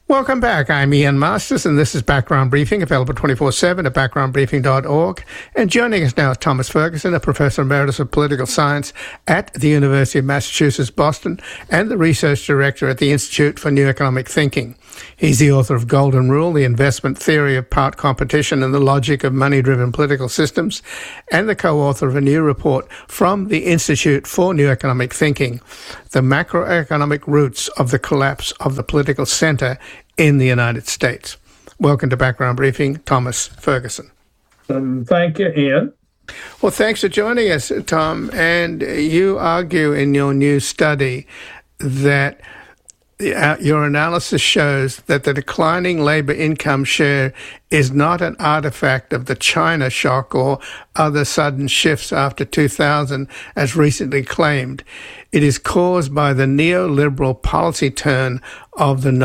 Welcome back. I'm Ian Masters, and this is Background Briefing, available 24/7 at backgroundbriefing.org. And joining us now is Thomas Ferguson, a Professor Emeritus of Political Science at the University of Massachusetts, Boston, and the Research Director at the Institute for New Economic Thinking. He's the author of Golden Rule, The Investment Theory of Part Competition and the Logic of Money-Driven Political Systems, and the co-author of a new report from the Institute for New Economic Thinking, The Macroeconomic Roots of the Collapse of the Political Center in the United States. Welcome to Background Briefing, Thomas Ferguson. Thank you, Ian. Well, thanks for joining us, Tom. And you argue in your new study that your analysis shows that the declining labor income share is not an artifact of the China shock or other sudden shifts after 2000, as recently claimed. It is caused by the neoliberal policy turn of the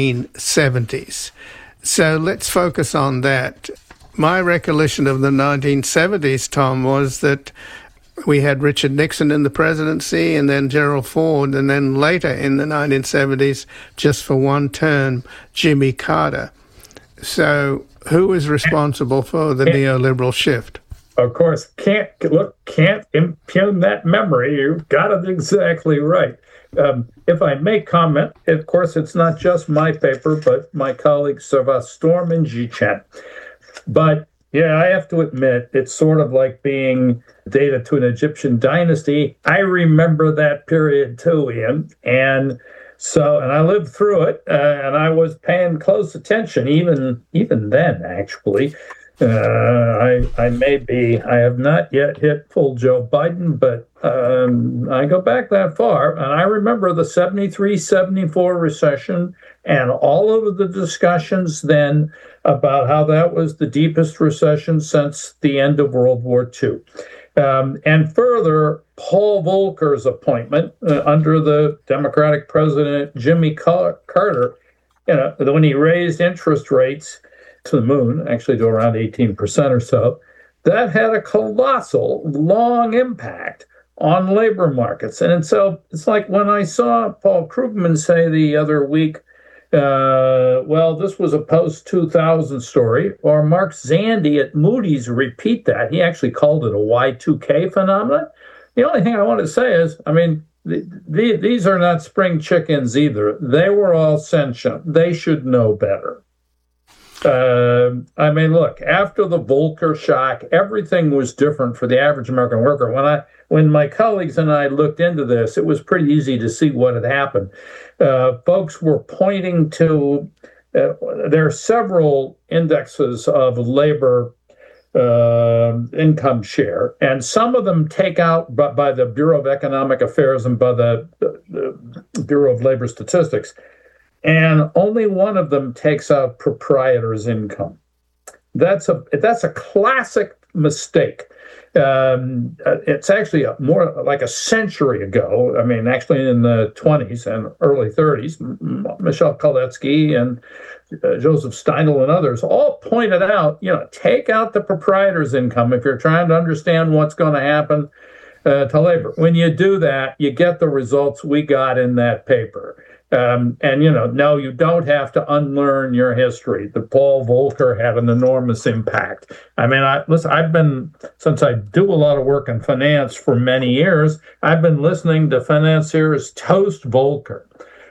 1970s. So let's focus on that. My recollection of the 1970s, Tom, was that we had Richard Nixon in the presidency and then Gerald Ford, and then later in the 1970s, just for one term, Jimmy Carter. So who was responsible for the neoliberal shift? Of course, can't impugn that memory. You've got it exactly right. If I may comment, of course, it's not just my paper, but my colleagues Sarva Storm and Ji Chen. But yeah, I have to admit, it's sort of like being data to an Egyptian dynasty. I remember that period too, Ian. And I lived through it, and I was paying close attention even then, actually. I have not yet hit full Joe Biden, but I go back that far, and I remember the 73-74 recession and all of the discussions then about how that was the deepest recession since the end of World War II. And further, Paul Volcker's appointment under the Democratic President Jimmy Carter, when he raised interest rates to the moon, actually to around 18% or so, that had a colossal, long impact on labor markets. And so it's like when I saw Paul Krugman say the other week, this was a post-2000 story, or Mark Zandi at Moody's repeat that. He actually called it a Y2K phenomenon. The only thing I want to say is, these are not spring chickens either. They were all sentient. They should know better. Look, after the Volcker shock, everything was different for the average American worker. When my colleagues and I looked into this, it was pretty easy to see what had happened. Folks were pointing to, there are several indexes of labor income share, and some of them take out by the Bureau of Economic Affairs and by the Bureau of Labor Statistics. And only one of them takes out proprietor's income. That's a classic mistake. It's actually more like a century ago. Actually in the 20s and early 30s, Michel Kalecki and Joseph Steinle and others all pointed out, take out the proprietor's income if you're trying to understand what's going to happen to labor. When you do that, you get the results we got in that paper. No, you don't have to unlearn your history. The Paul Volcker had an enormous impact. Since I do a lot of work in finance for many years, I've been listening to financiers toast Volcker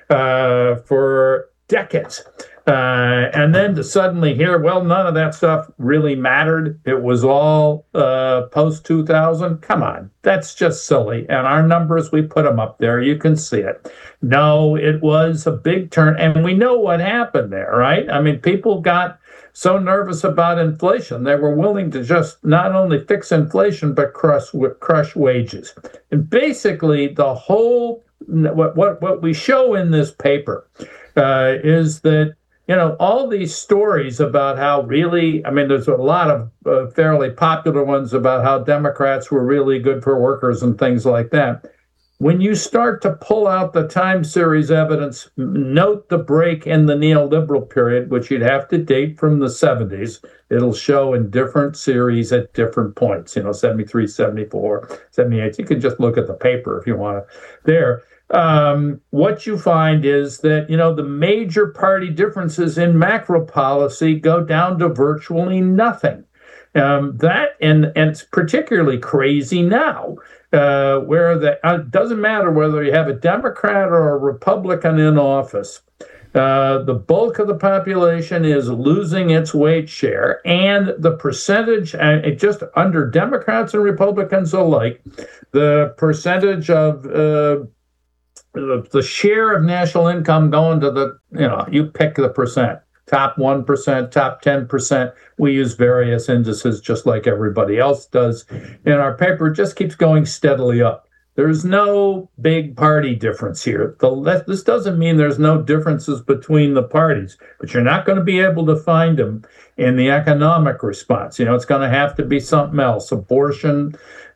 for decades. And then to suddenly hear, none of that stuff really mattered. It was all post-2000. Come on, that's just silly. And our numbers, we put them up there. You can see it. No, it was a big turn. And we know what happened there, right? People got so nervous about inflation, they were willing to just not only fix inflation, but crush wages. And basically, the whole, what we show in this paper is that all these stories about how really, there's a lot of fairly popular ones about how Democrats were really good for workers and things like that. When you start to pull out the time series evidence, note the break in the neoliberal period, which you'd have to date from the 70s. It'll show in different series at different points, 73, 74, 78. You can just look at the paper if you want to there. what you find is that, the major party differences in macro policy go down to virtually nothing. That and it's particularly crazy now, where it doesn't matter whether you have a Democrat or a Republican in office. The bulk of the population is losing its wage share, and the percentage, just under Democrats and Republicans alike, the percentage of the share of national income going to you pick the percent, top 1%, top 10%. We use various indices just like everybody else does. And our paper just keeps going steadily up. There's no big party difference here. This doesn't mean there's no differences between the parties, but you're not going to be able to find them in the economic response. It's going to have to be something else, abortion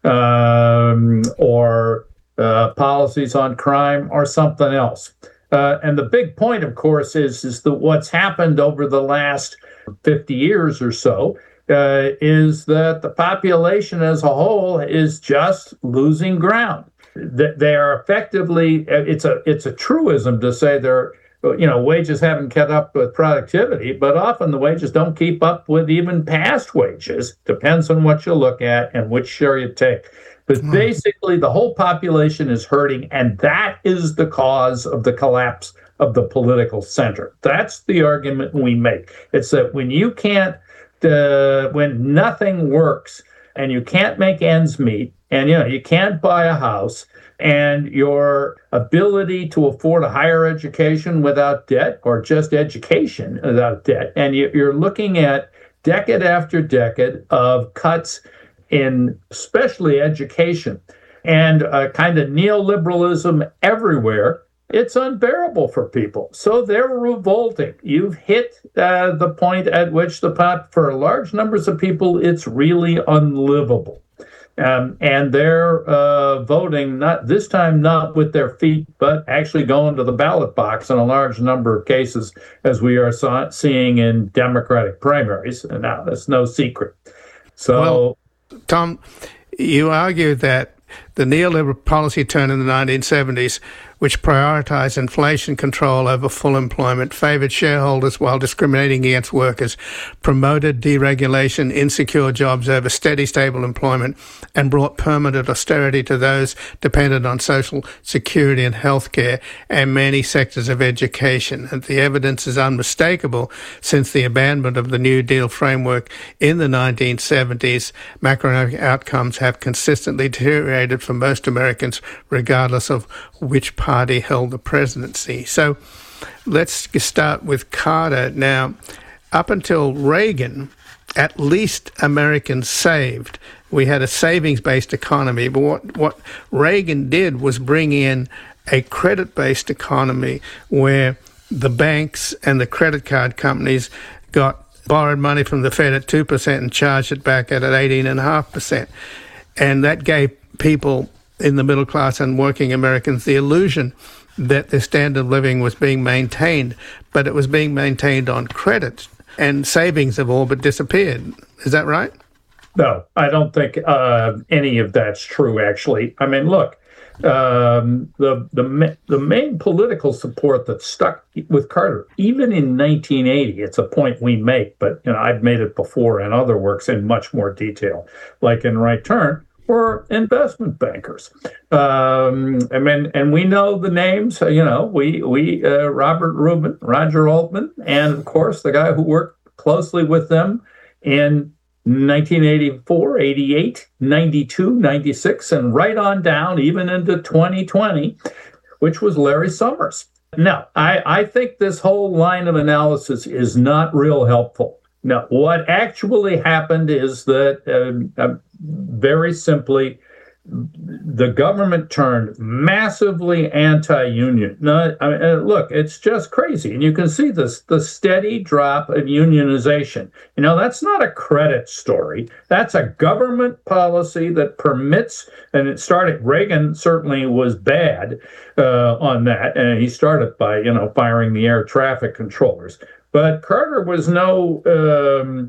or policies on crime or something else. And the big point, of course, is that what's happened over the last 50 years or so is that the population as a whole is just losing ground. They are effectively, it's a truism to say wages haven't kept up with productivity, but often the wages don't keep up with even past wages. Depends on what you look at and which share you take. But basically, the whole population is hurting, and that is the cause of the collapse of the political center. That's the argument we make. It's that when you can't, when nothing works, and you can't make ends meet, and you can't buy a house, and your ability to afford a higher education without debt, or just education without debt, and you're looking at decade after decade of cuts in especially education and kind of neoliberalism everywhere, it's unbearable for people. So they're revolting. You've hit the point at which for large numbers of people, it's really unlivable. And they're voting, not this time, not with their feet, but actually going to the ballot box in a large number of cases, as we are seeing in Democratic primaries. And now that's no secret. So, well, Tom, you argue that the neoliberal policy turn in the 1970s, which prioritized inflation control over full employment, favored shareholders while discriminating against workers, promoted deregulation, insecure jobs over steady, stable employment, and brought permanent austerity to those dependent on social security and healthcare and many sectors of education. And the evidence is unmistakable. Since the abandonment of the New Deal framework in the 1970s, macroeconomic outcomes have consistently deteriorated for most Americans, regardless of which party held the presidency. So let's start with Carter. Now, up until Reagan, at least Americans saved. We had a savings-based economy, but what Reagan did was bring in a credit-based economy where the banks and the credit card companies borrowed money from the Fed at 2% and charged it back at 18.5%. And that gave people in the middle class and working Americans the illusion that their standard of living was being maintained, but it was being maintained on credit, and savings have all but disappeared. Is that right? No, I don't think any of that's true, actually. I mean, look, the main political support that stuck with Carter, even in 1980, it's a point we make, but I've made it before in other works in much more detail, like in Right Turn, were investment bankers. And we know the names, Robert Rubin, Roger Altman, and of course, the guy who worked closely with them in 1984, 88, 92, 96, and right on down even into 2020, which was Larry Summers. Now, I think this whole line of analysis is not real helpful. Now, what actually happened is that very simply, the government turned massively anti-union. Now, look, it's just crazy. And you can see the steady drop of unionization. That's not a credit story. That's a government policy that permits, and it started, Reagan certainly was bad on that. And he started by, firing the air traffic controllers. But Carter was the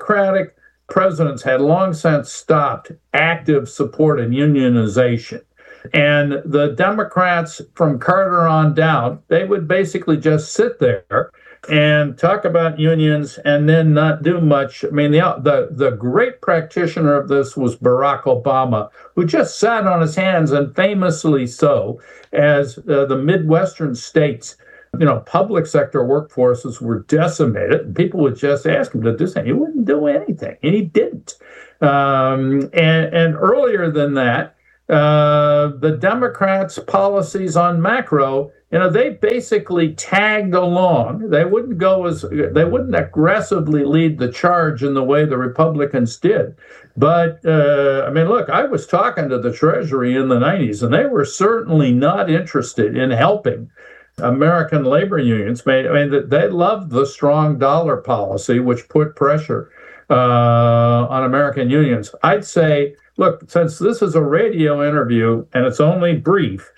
Democratic presidents had long since stopped active support in unionization. And the Democrats from Carter on down, they would basically just sit there and talk about unions and then not do much. I mean, the great practitioner of this was Barack Obama, who just sat on his hands, and famously so, as the Midwestern states, public sector workforces were decimated, and people would just ask him to do something. He wouldn't do anything, and he didn't. And earlier than that, the Democrats' policies on macro, they basically tagged along. They wouldn't aggressively lead the charge in the way the Republicans did. But look, I was talking to the Treasury in the 90s, and they were certainly not interested in helping American labor unions. They loved the strong dollar policy, which put pressure on American unions. I'd say, look, since this is a radio interview and it's only brief,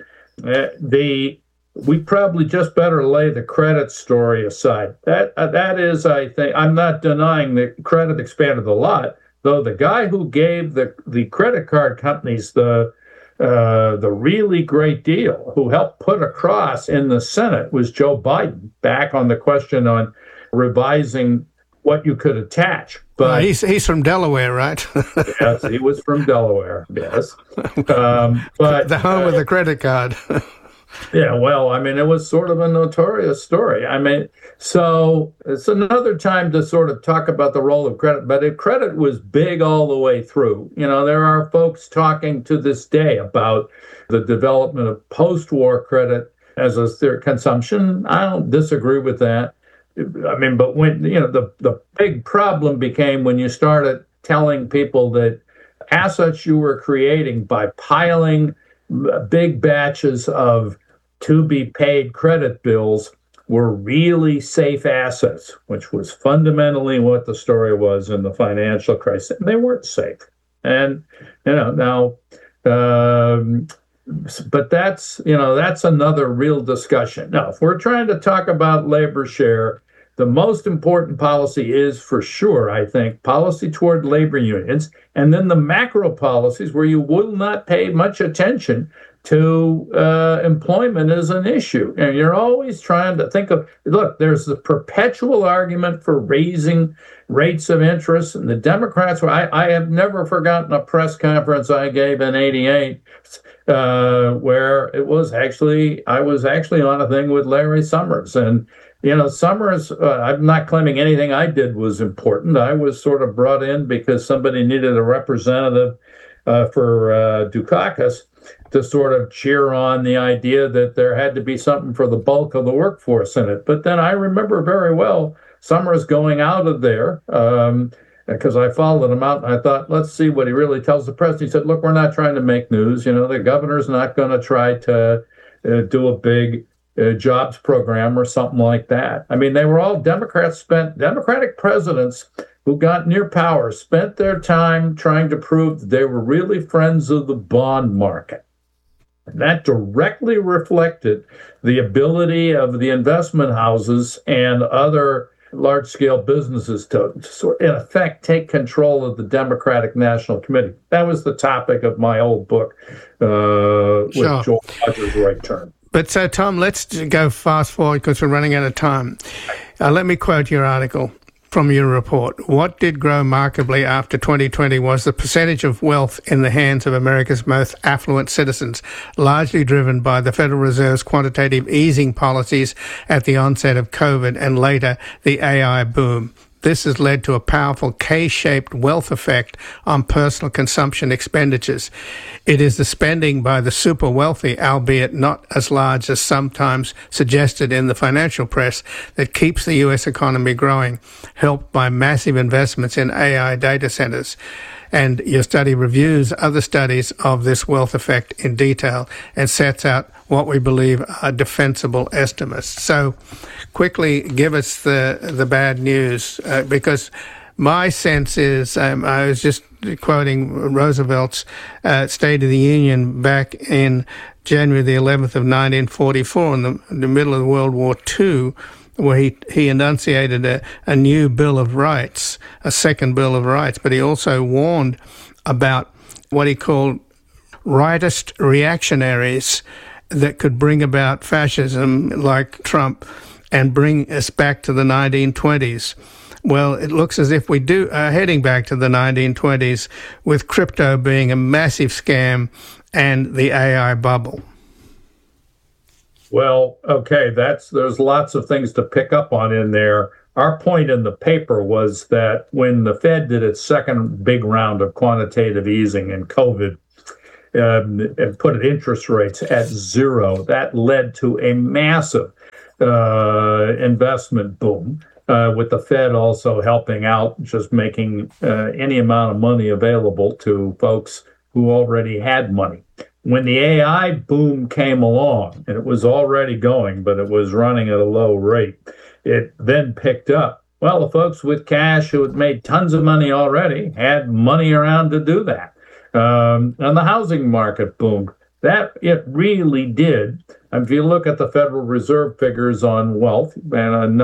we probably just better lay the credit story aside. That is, I think, I'm not denying that credit expanded a lot, though the guy who gave the credit card companies the really great deal, who helped put across in the Senate, was Joe Biden, back on the question on revising what you could attach. But he's from Delaware, right? Yes, he was from Delaware. Yes, but the home of the credit card. Yeah, well, it was sort of a notorious story. So it's another time to sort of talk about the role of credit, but credit was big all the way through. There are folks talking to this day about the development of post-war credit as their consumption. I don't disagree with that. But when, the big problem became when you started telling people that assets you were creating by piling big batches of to-be-paid credit bills were really safe assets, which was fundamentally what the story was in the financial crisis. They weren't safe. And, now, but that's another real discussion. Now, if we're trying to talk about labor share, the most important policy is, for sure, I think, policy toward labor unions, and then the macro policies where you will not pay much attention to employment as an issue. And you're always trying to think of, look, there's the perpetual argument for raising rates of interest. And the Democrats, I have never forgotten a press conference I gave in '88, where I was actually on a thing with Larry Summers. And, Summers, I'm not claiming anything I did was important. I was sort of brought in because somebody needed a representative for Dukakis to sort of cheer on the idea that there had to be something for the bulk of the workforce in it. But then I remember very well Summers going out of there, because I followed him out, and I thought, let's see what he really tells the press. He said, look, we're not trying to make news. The governor's not going to try to do a big jobs program or something like that. They were all Democratic presidents who got near power, spent their time trying to prove that they were really friends of the bond market. And that directly reflected the ability of the investment houses and other large-scale businesses to in effect, take control of the Democratic National Committee. That was the topic of my old book, with Joel Rogers' Right Turn. But so, Tom, let's go fast forward because we're running out of time. Let me quote your article from your report. What did grow markedly after 2020 was the percentage of wealth in the hands of America's most affluent citizens, largely driven by the Federal Reserve's quantitative easing policies at the onset of COVID and later the AI boom. This has led to a powerful K-shaped wealth effect on personal consumption expenditures. It is the spending by the super wealthy, albeit not as large as sometimes suggested in the financial press, that keeps the U.S. economy growing, helped by massive investments in AI data centers. And your study reviews other studies of this wealth effect in detail and sets out what we believe are defensible estimates. So quickly give us the bad news, because my sense is, I was just quoting Roosevelt's State of the Union back in January the 11th of 1944 in the middle of World War II, where he enunciated a new Bill of Rights, a second Bill of Rights, but he also warned about what he called rightist reactionaries that could bring about fascism like Trump and bring us back to the 1920s. Well, it looks as if we are heading back to the 1920s, with crypto being a massive scam and the AI bubble. Well, okay, there's lots of things to pick up on in there. Our point in the paper was that when the Fed did its second big round of quantitative easing in COVID, and put interest rates at zero, that led to a massive investment boom, with the Fed also helping out, just making any amount of money available to folks who already had money. When the AI boom came along, and it was already going, but it was running at a low rate, it then picked up. Well, the folks with cash who had made tons of money already had money around to do that. And the housing market boomed. That it really did. If you look at the Federal Reserve figures on wealth, and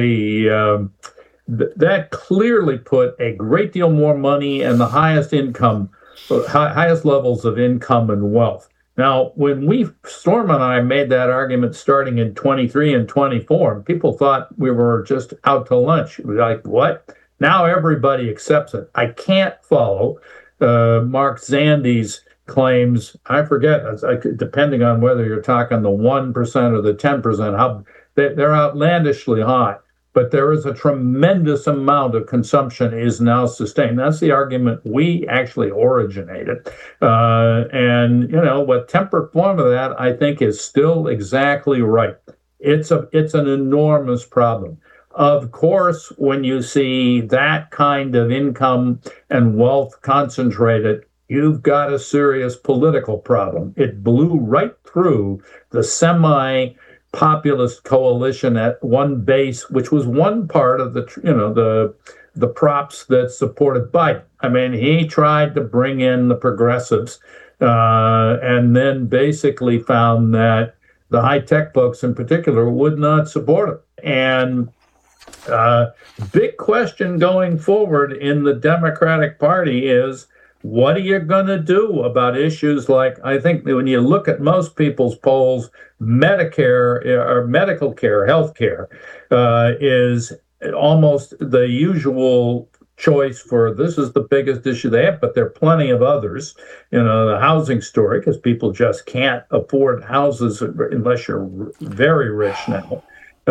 that clearly put a great deal more money in the highest levels of income and wealth. Now, when Storm and I made that argument starting in 23 and 24, people thought we were just out to lunch. It was like, what? Now everybody accepts it. I can't follow Mark Zandi's claims. I forget, depending on whether you're talking the 1% or the 10%, how they're outlandishly high. But there is a tremendous amount of consumption is now sustained. That's the argument we actually originated. And, what tempered form of that, I think, is still exactly right. It's an enormous problem. Of course, when you see that kind of income and wealth concentrated, you've got a serious political problem. It blew right through the semi-populist coalition at one base, which was one part of the props that supported Biden. I mean, he tried to bring in the progressives, and then basically found that the high-tech folks in particular would not support him. And big question going forward in the Democratic Party is, what are you going to do about issues like, I think when you look at most people's polls, Medicare or medical care, health care, is almost the usual choice for, this is the biggest issue they have, but there are plenty of others. The housing story, because people just can't afford houses unless you're very rich now.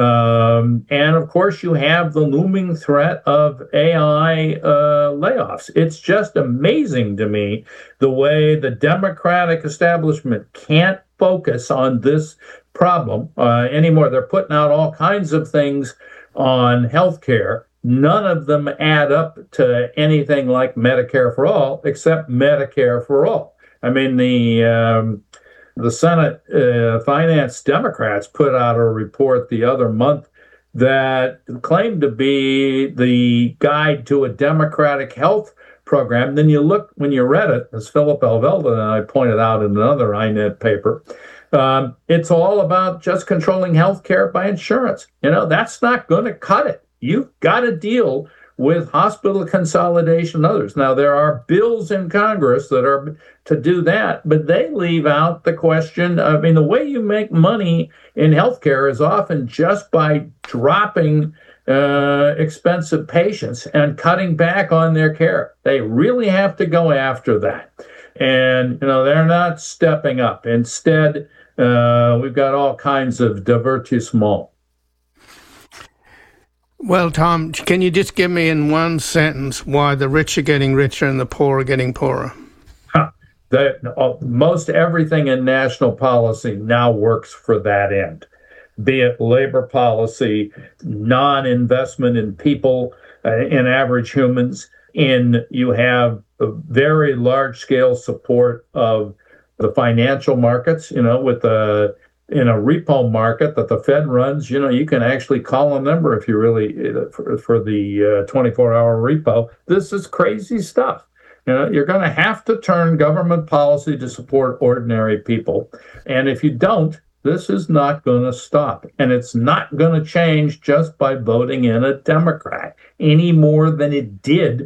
And of course, you have the looming threat of AI layoffs. It's just amazing to me the way the Democratic establishment can't focus on this problem anymore. They're putting out all kinds of things on healthcare. None of them add up to anything like Medicare for all, except Medicare for all. I mean, the Senate Finance Democrats put out a report the other month that claimed to be the guide to a democratic health program. Then when you read it, as Philip Alvelda and I pointed out in another INET paper, it's all about just controlling health care by insurance. That's not going to cut it. You've got to deal with hospital consolidation and others. Now, there are bills in Congress that are to do that, but they leave out the question. I mean, the way you make money in healthcare is often just by dropping expensive patients and cutting back on their care. They really have to go after that. And, they're not stepping up. Instead, we've got all kinds of divertissement. Well, Tom, can you just give me in one sentence why the rich are getting richer and the poor are getting poorer? Most everything in national policy now works for that end, be it labor policy, non-investment in people, in average humans. You have a very large-scale support of the financial markets, in a repo market that the Fed runs, you can actually call a number if you really, for the 24-hour repo. This is crazy stuff. You're going to have to turn government policy to support ordinary people. And if you don't, this is not going to stop. And it's not going to change just by voting in a Democrat any more than it did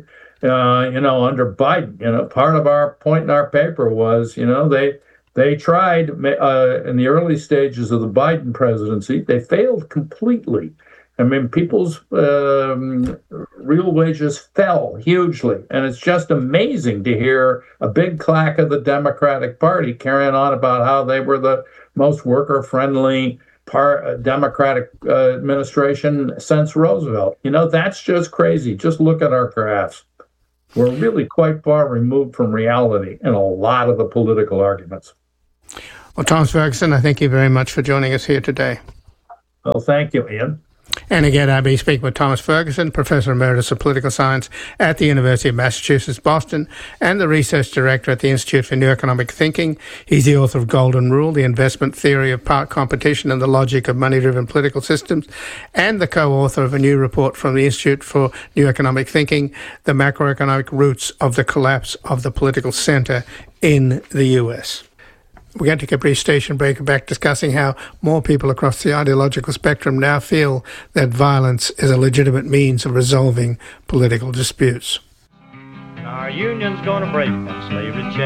under Biden. Part of our point in our paper was, they tried in the early stages of the Biden presidency. They failed completely. I mean, people's real wages fell hugely. And it's just amazing to hear a big clack of the Democratic Party carrying on about how they were the most worker-friendly Democratic administration since Roosevelt. That's just crazy. Just look at our graphs. We're really quite far removed from reality in a lot of the political arguments. Well, Thomas Ferguson, I thank you very much for joining us here today. Well, thank you, Ian. And again, I've been speaking with Thomas Ferguson, Professor Emeritus of Political Science at the University of Massachusetts, Boston, and the Research Director at the Institute for New Economic Thinking. He's the author of Golden Rule, The Investment Theory of Part Competition and the Logic of Money-Driven Political Systems, and the co-author of a new report from the Institute for New Economic Thinking, The Macroeconomic Roots of the Collapse of the Political Center in the U.S. We're going to take a brief station break and back discussing how more people across the ideological spectrum now feel that violence is a legitimate means of resolving political disputes. Our union's going to break that slavery chain.